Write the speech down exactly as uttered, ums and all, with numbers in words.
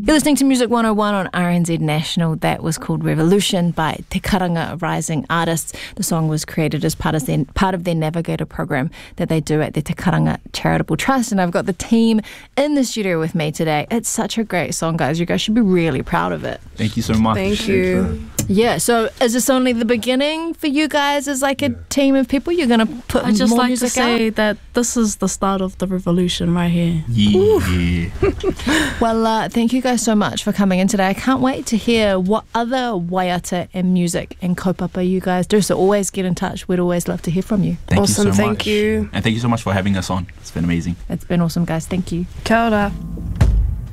You're listening to Music one oh one on R N Z National. That was called Revolution by Te Karanga Rising Artists. The song was created as part of their, part of their Navigator program that they do at the Te Karanga Charitable Trust. And I've got the team in the studio with me today. It's such a great song, guys. You guys should be really proud of it. Thank you so much. Thank you. Yeah, so is this only the beginning for you guys as like a team of people? You're going to put I just more like music to say out? that this is the start of the revolution right here. Yeah. Well, uh, thank you guys so much for coming in today. I can't wait to hear what other waiata and music and kaupapa you guys do. So always get in touch. We'd always love to hear from you. Thank Awesome, you so thank much. you. And thank you so much for having us on. It's been amazing. It's been awesome, guys. Thank you. Kia ora.